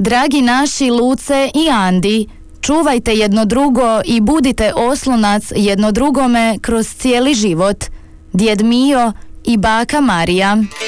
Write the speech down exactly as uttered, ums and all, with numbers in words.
Dragi naši Luce i Andi, čuvajte jedno drugo i budite oslonac jedno drugome kroz cijeli život. Djed Mio i baka Marija.